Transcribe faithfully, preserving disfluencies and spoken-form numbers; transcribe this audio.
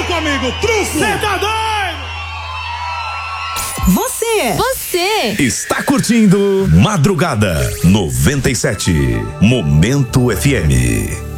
truco, amigo, truco! Cê tá doido? Você, você está curtindo Madrugada noventa e sete, Momento F M.